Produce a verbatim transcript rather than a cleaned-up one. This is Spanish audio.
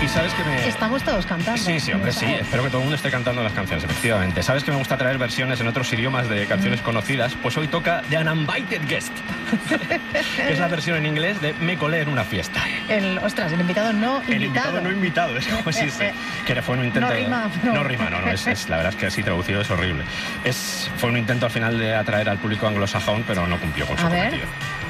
sabes que me... Estamos todos cantando. Sí, sí, hombre, sí. Espero que todo el mundo esté cantando las canciones, efectivamente. ¿Sabes que me gusta traer versiones en otros idiomas de canciones mm. conocidas? Pues hoy toca The Uninvited Guest. Que es la versión en inglés de Me colé en una fiesta. El, ostras, el invitado no invitado. El invitado no invitado, es como si se... Que fue un intento... No rima, no. No rima, no, no, es, es, la verdad es que así traducido es horrible. Es, fue un intento al final de atraer al público anglosajón, pero no cumplió con su A cometido. ver.